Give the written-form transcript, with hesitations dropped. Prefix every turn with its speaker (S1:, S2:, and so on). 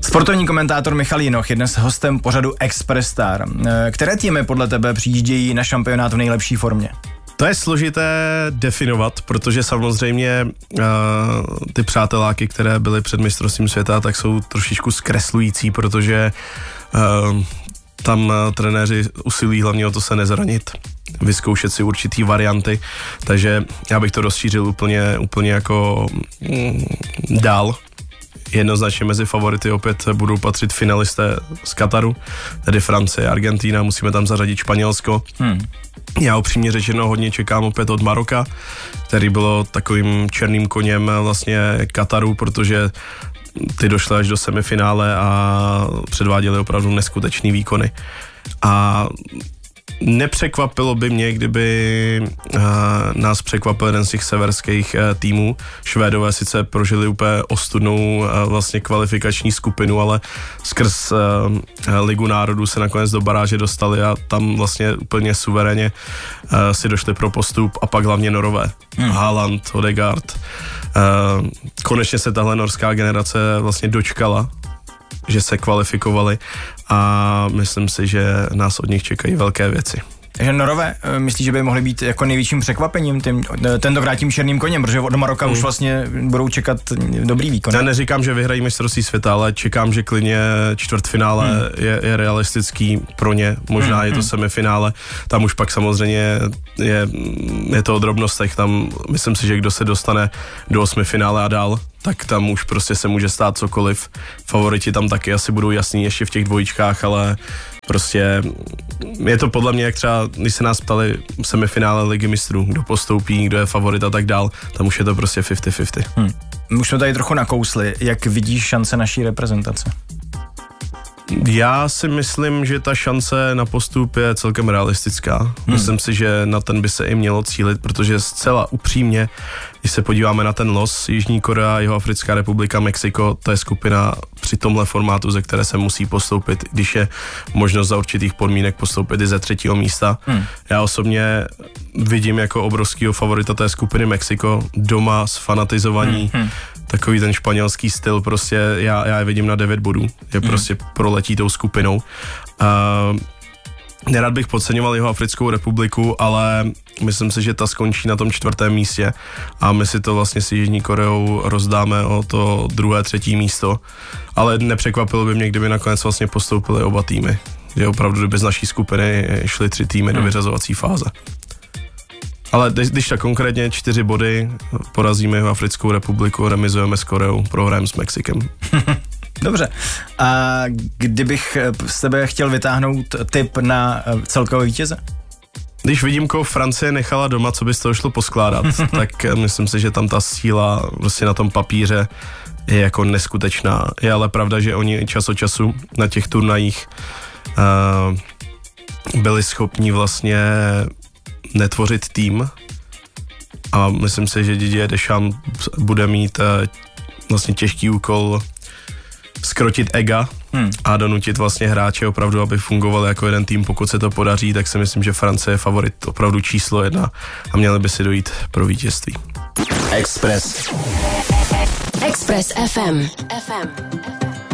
S1: Sportovní komentátor Michal Jinoch je dnes hostem pořadu Express Star. Které týmy podle tebe přijíždějí na šampionát v nejlepší formě?
S2: To je složité definovat, protože samozřejmě ty přáteláky, které byly před mistrovstvím světa, tak jsou trošičku zkreslující, protože tam trenéři usilují hlavně o to se nezranit, vyzkoušet si určitý varianty, takže já bych to rozšířil úplně jako dál. Jednoznačně mezi favority opět budou patřit finalisté z Kataru, tedy Francie, Argentina, musíme tam zařadit Španělsko. Já upřímně řečeno hodně čekám opět od Maroka, který bylo takovým černým koněm vlastně Kataru, protože ty došly až do semifinále a předváděli opravdu neskutečný výkony. A nepřekvapilo by mě, kdyby nás překvapil jeden z těch severských týmů. Švédové sice prožili úplně ostudnou vlastně kvalifikační skupinu, ale skrz Ligu národů se nakonec do baráže dostali a tam vlastně úplně suverénně si došli pro postup a pak hlavně Norové. Haaland, Odegaard. Konečně se tahle norská generace vlastně dočkala, že se kvalifikovali a myslím si, že nás od nich čekají velké věci.
S1: Takže Norové, myslíš, že by mohli být jako největším překvapením tentokrát tím černým koněm, protože od Maroka už vlastně budou čekat dobrý výkon.
S2: Já neříkám, že vyhrají mistrovství světa, ale čekám, že klidně čtvrtfinále je realistický pro ně, možná je to semifinále, tam už pak samozřejmě je to o drobnostech, tam myslím si, že kdo se dostane do osmifinále a dál, tak tam už prostě se může stát cokoliv. Favoriti tam taky asi budou jasný ještě v těch dvojičkách, ale prostě je to podle mě, jak třeba, když se nás ptali v semifinále Ligy mistrů, kdo postoupí, kdo je favorit a tak dál, tam už je to prostě 50-50.
S1: Už jsme tady trochu nakousli. Jak vidíš šance naší reprezentace?
S2: Já si myslím, že ta šance na postup je celkem realistická. Myslím si, že na ten by se i mělo cílit, protože zcela upřímně, když se podíváme na ten los, Jižní Korea, Jihoafrická republika, Mexiko, to je skupina při tomhle formátu, ze které se musí postoupit, když je možnost za určitých podmínek postoupit i ze 3. místa. Já osobně vidím jako obrovskýho favorita té skupiny Mexiko, doma sfanatizovaní, takový ten španělský styl, prostě já je vidím na 9 bodů, je prostě proletí tou skupinou. Nerad bych podceňoval Jihoafrickou republiku, ale myslím si, že ta skončí na tom 4. místě a my si to vlastně s Jižní Koreou rozdáme o to 2., 3. místo, ale nepřekvapilo by mě, kdyby nakonec vlastně postoupili oba týmy, že opravdu kdyby z naší skupiny šly 3 týmy do vyřazovací fáze. Ale když tak konkrétně 4 body, porazíme Jihoafrickou republiku, remizujeme s Koreou, prohrajeme s Mexikem.
S1: Dobře. A kdybych z tebe chtěl vytáhnout tip na celkový vítěze?
S2: Když vidím, koho Francie nechala doma, co by z toho šlo poskládat, tak myslím si, že tam ta síla prostě na tom papíře je jako neskutečná. Je ale pravda, že oni čas od času na těch turnajích byli schopni vlastně netvořit tým a myslím si, že Didier Deschamps bude mít vlastně těžký úkol skrotit ega a donutit vlastně hráče opravdu, aby fungovali jako jeden tým. Pokud se to podaří, tak si myslím, že Francie je favorit opravdu číslo 1 a měli by si dojít pro vítězství.
S3: Express FM.